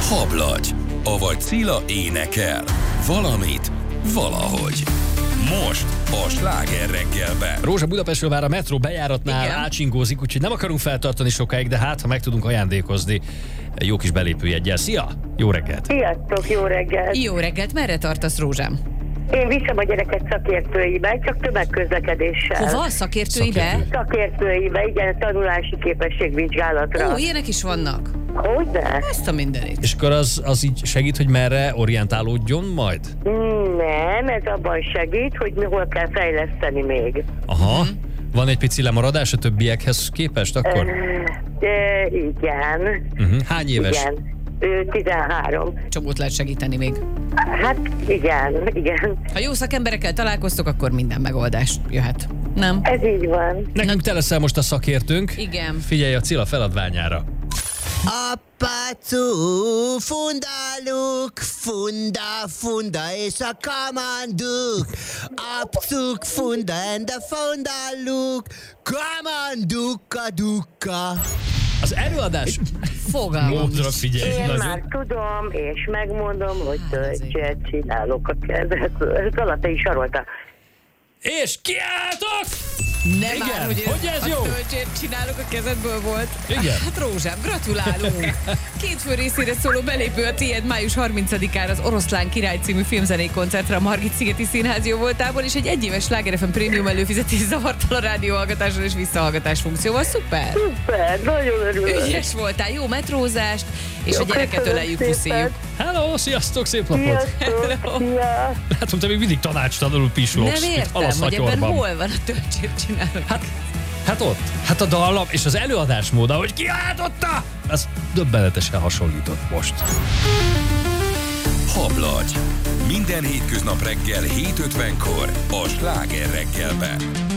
Hablagy, avagy Cilla énekel. Valamit, valahogy. Most a Sláger reggelben. Rózsa Budapestről vár a metró bejáratnál, átsingózik, úgyhogy nem akarunk feltartani sokáig, de hát, ha meg tudunk ajándékozni jó kis belépőjeggyel. Szia! Jó reggelt! Sziasztok, jó reggelt! Jó reggelt, merre tartasz, Rózsám? Én viszem a gyereket szakértőibe, csak tömegközlekedéssel. Hova? Szakértőibe? Szakértőibe, igen, tanulási képességvizsgálatra. Ó, ilyenek is vannak. Hogyne? Azt a mindenit. És akkor az így segít, hogy merre orientálódjon majd? Nem, ez abban segít, hogy hol kell fejleszteni még. Aha. Van egy pici lemaradás a többiekhez képest akkor? Igen. Hány éves? Igen. Ő 13. Csomót lehet segíteni még. Hát igen. Ha jó szakemberekkel találkoztok, akkor minden megoldás jöhet. Nem? Ez így van. Nekünk te leszel most a szakértőnk. Igen. Figyelj a Cilla feladványára. Apácu, fundaluk, funda és a kamanduk. Apcuk, funda and a fundaluk, kamandukka. Az előadás Fogalmam. módra figyelj. Én nagyon- már tudom, és megmondom, hogy töltséget csinálok a kezekből. Ez alatt is sarolta. És kiálltok! Nem Igen, már, hogy hogy ez jó? a töltsért csinálok a kezedből volt. Igen. Hát Rózsám, gratulálunk! Két fő részére szóló belépő a tiéd május 30-ára az Oroszlán Király című filmzenei koncertre a Margit-szigeti Színház jóvoltából, és egy egyéves Sláger FM prémium előfizetés zavartalan rádióhallgatáson és visszahallgatás funkcióval. Szuper! Szuper, nagyon örülök. Ügyes voltál, jó metrózást, és Jó, a gyereket köszönöm öleljük, szépen. puszíjuk. Hello, sziasztok, szép napot! Sziasztok, szia! Látom, te még mindig tanácstalanul pislogsz. Nem mint értem, halasz hogy ebben szatyorban. hol van a töltsért csinálok. Hát ott. Hát a dallam és az előadásmód, ahogy kiáltotta, az döbbenetesen hasonlított most. Hablagy. Minden hétköznap reggel 7:50-kor a Sláger reggelben.